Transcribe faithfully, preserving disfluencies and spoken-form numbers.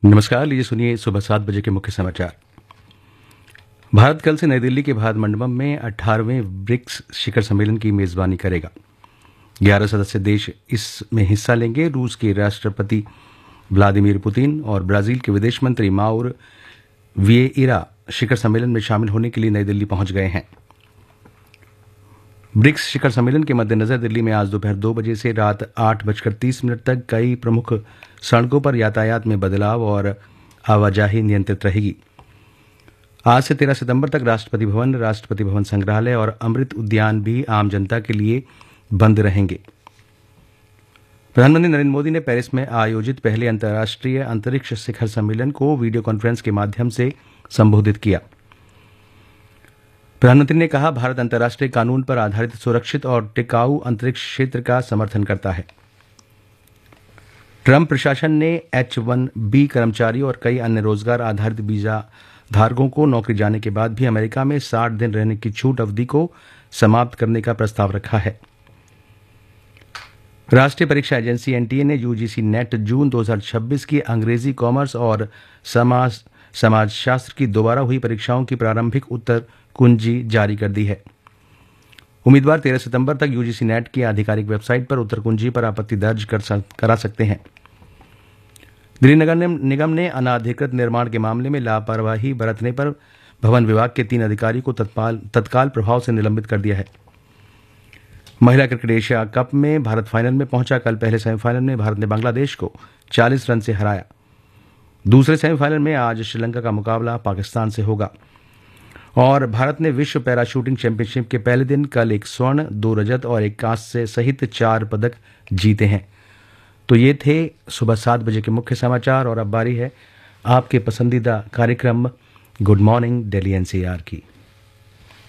नमस्कार, लीजिए सुनिए सुबह सात बजे के मुख्य समाचार। भारत कल से नई दिल्ली के भारत मंडपम में अठारहवें ब्रिक्स शिखर सम्मेलन की मेजबानी करेगा। ग्यारह सदस्य देश इसमें हिस्सा लेंगे। रूस के राष्ट्रपति व्लादिमीर पुतिन और ब्राजील के विदेश मंत्री माउर विएइरा शिखर सम्मेलन में शामिल होने के लिए नई दिल्ली पहुंच गए हैं। ब्रिक्स शिखर सम्मेलन के मद्देनजर दिल्ली में आज दोपहर दो बजे से रात आठ बजकर तीस मिनट तक कई प्रमुख सड़कों पर यातायात में बदलाव और आवाजाही नियंत्रित रहेगी। आज से तेरह सितंबर तक राष्ट्रपति भवन, राष्ट्रपति भवन संग्रहालय और अमृत उद्यान भी आम जनता के लिए बंद रहेंगे। प्रधानमंत्री नरेंद्र मोदी ने पेरिस में आयोजित पहले अंतर्राष्ट्रीय अंतरिक्ष शिखर सम्मेलन को वीडियो कॉन्फ्रेंस के माध्यम से संबोधित किया। प्रधानमंत्री ने कहा, भारत अंतर्राष्ट्रीय कानून पर आधारित सुरक्षित और टिकाऊ अंतरिक्ष क्षेत्र का समर्थन करता है। ट्रंप प्रशासन ने एच वन बी कर्मचारियों और कई अन्य रोजगार आधारित वीजा धारकों को नौकरी जाने के बाद भी अमेरिका में साठ दिन रहने की छूट अवधि को समाप्त करने का प्रस्ताव रखा है। राष्ट्रीय परीक्षा एजेंसी एनटीए ने यूजीसी नेट जून दो हज़ार छब्बीस की अंग्रेजी, कॉमर्स और समाज समाजशास्त्र की दोबारा हुई परीक्षाओं की प्रारंभिक उत्तर कुंजी जारी कर दी है। उम्मीदवार तेरह सितंबर तक यूजीसी नेट की आधिकारिक वेबसाइट पर उत्तर कुंजी पर आपत्ति दर्ज कर करा सकते हैं। दिल्ली नगर निगम ने अनाधिकृत निर्माण के मामले में लापरवाही बरतने पर भवन विभाग के तीन अधिकारी को तत्काल तत्काल प्रभाव से निलंबित कर दिया है। महिला क्रिकेट एशिया कप में भारत फाइनल में पहुंचा। कल पहले सेमीफाइनल में भारत ने बांग्लादेश को चालीस रन से हराया। दूसरे सेमीफाइनल में आज श्रीलंका का मुकाबला पाकिस्तान से होगा। और भारत ने विश्व पैरा शूटिंग चैंपियनशिप के पहले दिन कल एक स्वर्ण, दो रजत और एक कांस्य सहित चार पदक जीते हैं। तो ये थे सुबह सात बजे के मुख्य समाचार और अब बारी है आपके पसंदीदा कार्यक्रम गुड मॉर्निंग दिल्ली एनसीआर की।